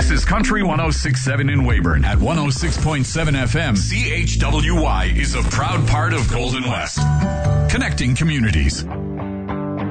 This is Country 106.7 in Weyburn. At 106.7 FM, CHWY is a proud part of Golden West. Connecting communities.